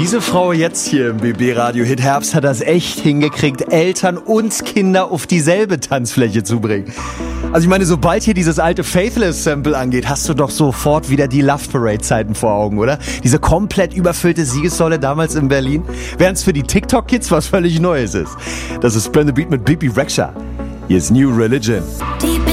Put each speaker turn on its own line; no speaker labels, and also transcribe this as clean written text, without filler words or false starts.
Diese Frau jetzt hier im BB-Radio Hit Herbst hat das echt hingekriegt, Eltern und Kinder auf dieselbe Tanzfläche zu bringen. Also ich meine, sobald hier dieses alte Faithless-Sample angeht, hast du doch sofort wieder die Love Parade-Zeiten vor Augen, oder? Diese komplett überfüllte Siegessäule damals in Berlin. Während es für die TikTok-Kids was völlig Neues ist. Das ist Blend the Beat mit Bibi Rexha. Hier ist New Religion.